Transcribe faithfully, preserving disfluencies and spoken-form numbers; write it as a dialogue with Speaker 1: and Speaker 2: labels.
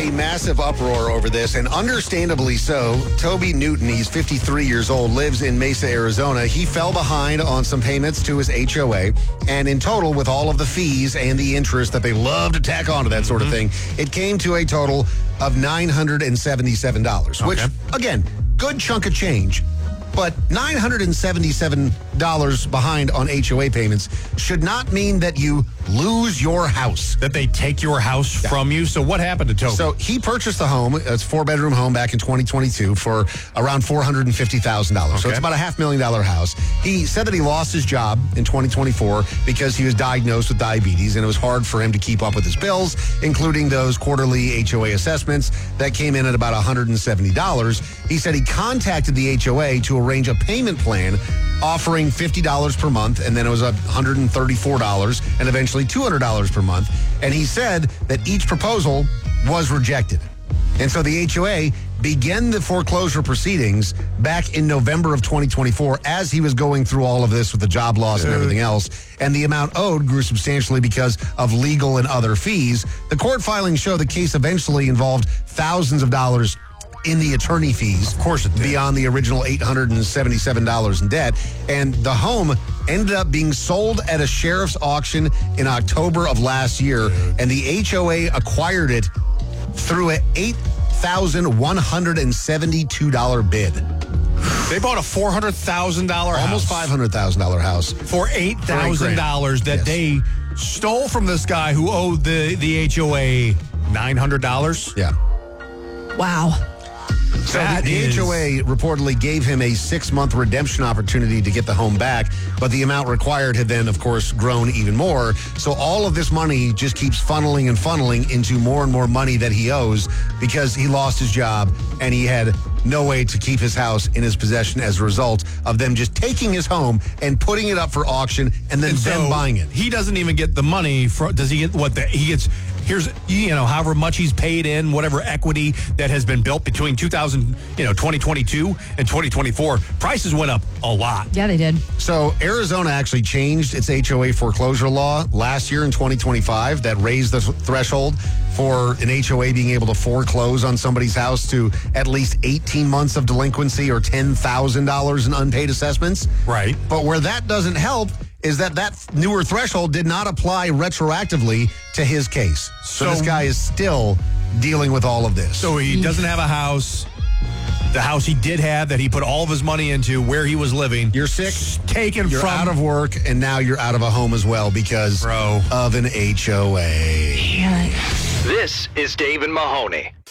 Speaker 1: a massive uproar over this, and understandably so. Toby Newton, he's fifty-three years old, lives in Mesa, Arizona. He fell behind on some payments to his H O A, and in total, with all of the fees and the interest that they love to tack onto that sort of thing, it came to a total of nine hundred seventy-seven dollars,
Speaker 2: Okay.
Speaker 1: which, again, good chunk of change. But nine hundred seventy-seven dollars behind on H O A payments should not mean that you lose your house.
Speaker 2: That they take your house
Speaker 1: Yeah.
Speaker 2: from you. So what happened to Toby?
Speaker 1: So he purchased the home, it's a four-bedroom home back in twenty twenty-two for around four hundred fifty thousand dollars. So
Speaker 2: Okay.
Speaker 1: it's about a half million dollar house. He said that he lost his job in twenty twenty-four because he was diagnosed with diabetes, and it was hard for him to keep up with his bills, including those quarterly H O A assessments that came in at about one hundred seventy dollars. He said he contacted the H O A to arrange a payment plan offering fifty dollars per month, and then it was one hundred thirty-four dollars and eventually two hundred dollars per month. And he said that each proposal was rejected. And so the H O A began the foreclosure proceedings back in November of twenty twenty-four as he was going through all of this with the job loss and everything else. And the amount owed grew substantially because of legal and other fees. The court filings show the case eventually involved thousands of dollars in the attorney fees.
Speaker 2: Of course it did.
Speaker 1: Beyond the original eight hundred seventy-seven dollars in debt. And the home ended up being sold at a sheriff's auction in October of last year. And the H O A acquired it through an eight thousand one hundred seventy-two dollars bid.
Speaker 2: They bought a four hundred thousand dollars house.
Speaker 1: Almost five hundred thousand dollars house.
Speaker 2: For eight thousand dollars that
Speaker 1: Yes.
Speaker 2: they stole from this guy who owed the, the H O A nine hundred dollars.
Speaker 1: Yeah.
Speaker 3: Wow.
Speaker 1: So
Speaker 2: That
Speaker 1: the, the
Speaker 2: is-
Speaker 1: H O A reportedly gave him a six-month redemption opportunity to get the home back, but the amount required had then, of course, grown even more. So all of this money just keeps funneling and funneling into more and more money that he owes because he lost his job and he had no way to keep his house in his possession as a result of them just taking his home and putting it up for auction and then
Speaker 2: And
Speaker 1: them
Speaker 2: so
Speaker 1: buying it.
Speaker 2: He doesn't even get the money. For, does he get what? The, he gets, here's, you know, however much he's paid in, whatever equity that has been built between two thousand, you know, twenty twenty-two and twenty twenty-four. Prices went up a lot.
Speaker 3: Yeah, they did.
Speaker 1: So Arizona actually changed its H O A foreclosure law last year in twenty twenty-five that raised the th- threshold for an H O A being able to foreclose on somebody's house to at least eighteen months of delinquency or ten thousand dollars in unpaid assessments.
Speaker 2: Right.
Speaker 1: But where that doesn't help is that that newer threshold did not apply retroactively to his case. So,
Speaker 2: So-
Speaker 1: this guy is still dealing with all of this.
Speaker 2: So he doesn't have a house. The house he did have that he put all of his money into where he was living.
Speaker 1: You're sick,
Speaker 2: Taken
Speaker 1: you're
Speaker 2: from
Speaker 1: out of work, and now you're out of a home as well because
Speaker 2: Bro.
Speaker 1: of an H O A.
Speaker 3: Yeah.
Speaker 4: This is Dave and Mahoney.